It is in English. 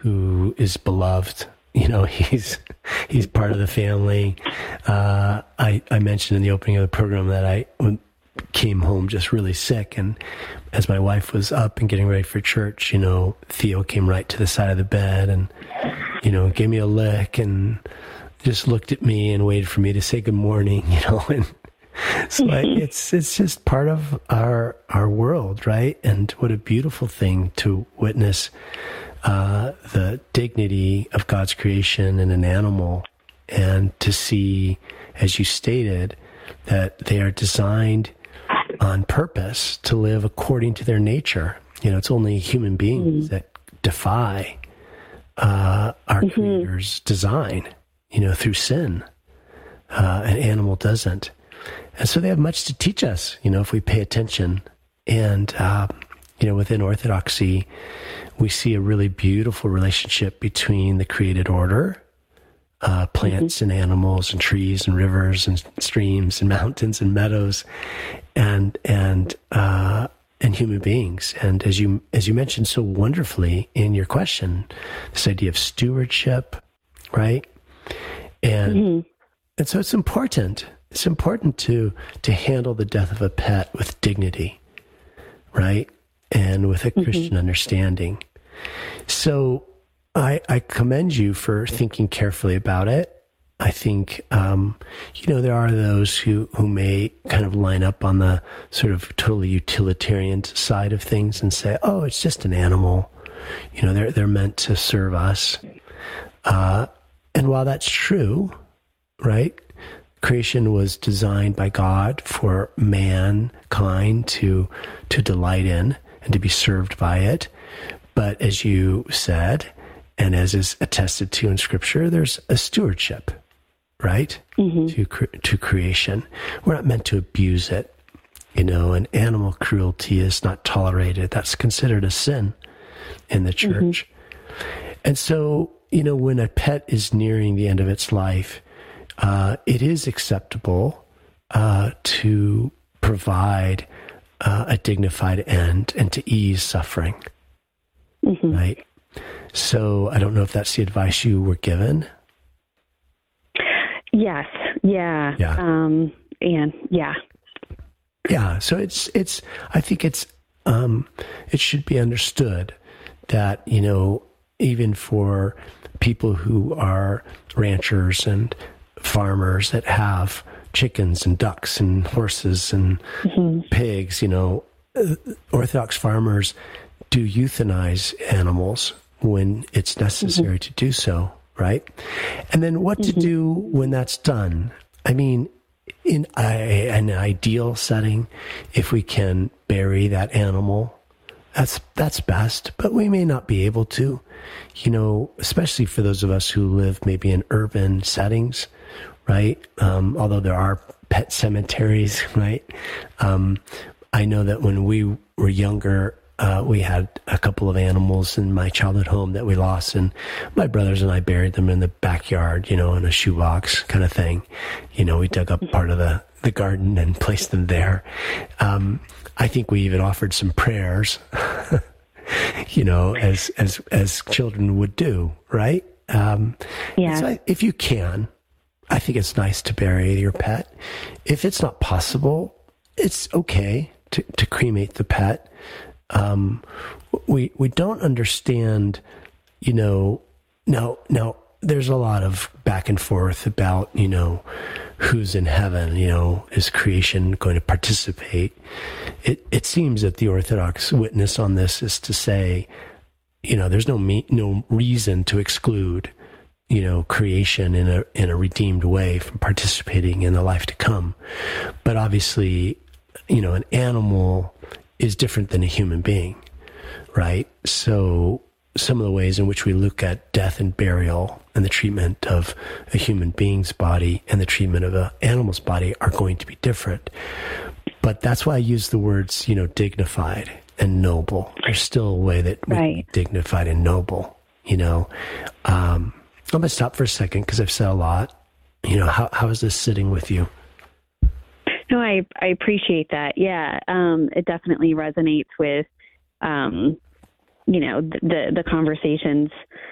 who is beloved. He's part of the family. I mentioned in the opening of the program that I came home just really sick, and as my wife was up and getting ready for church, Theo came right to the side of the bed and gave me a lick and just looked at me and waited for me to say good morning, and so it's just part of our world, right? And what a beautiful thing to witness the dignity of God's creation in an animal, and to see, as you stated, that they are designed on purpose to live according to their nature. It's only human beings that defy our Creator's design, through sin. An animal doesn't. And so they have much to teach us, if we pay attention. And, within Orthodoxy, we see a really beautiful relationship between the created order, plants and animals and trees and rivers and streams and mountains and meadows, and human beings. And as you mentioned so wonderfully in your question, this idea of stewardship, right? And so it's important. It's important to handle the death of a pet with dignity, right? And with a Christian understanding. So I commend you for thinking carefully about it. I think, there are those who may kind of line up on the sort of totally utilitarian side of things and say, oh, it's just an animal. They're meant to serve us. And while that's true, right, creation was designed by God for mankind to delight in and to be served by it. But as you said, and as is attested to in Scripture, there's a stewardship, right, to creation. We're not meant to abuse it. And animal cruelty is not tolerated. That's considered a sin in the church. And so, when a pet is nearing the end of its life, it is acceptable to provide a dignified end and to ease suffering, right? So I don't know if that's the advice you were given. Yes. Yeah. Yeah. Yeah. Yeah. So it's, I think it should be understood that, even for people who are ranchers and farmers that have chickens and ducks and horses and pigs, Orthodox farmers do euthanize animals when it's necessary to do so, right? And then what to do when that's done? I mean, in an ideal setting, if we can bury that animal, that's best, but we may not be able to, especially for those of us who live maybe in urban settings, right? Although there are pet cemeteries, right? I know that when we were younger, we had a couple of animals in my childhood home that we lost, and my brothers and I buried them in the backyard, in a shoebox kind of thing. We dug up part of the garden and placed them there. I think we even offered some prayers, as children would do, right? So if you can, I think it's nice to bury your pet. If it's not possible, it's okay to cremate the pet. We don't understand, now there's a lot of back and forth about, who's in heaven, is creation going to participate? It seems that the Orthodox witness on this is to say, there's no reason to exclude, creation in a redeemed way from participating in the life to come. But obviously, an animal is different than a human being, right? So some of the ways in which we look at death and burial and the treatment of a human being's body and the treatment of an animal's body are going to be different. But that's why I use the words, dignified and noble. There's still a way that we can be dignified and noble, I'm going to stop for a second because I've said a lot. How is this sitting with you? No, I appreciate that. Yeah. It definitely resonates with, the conversations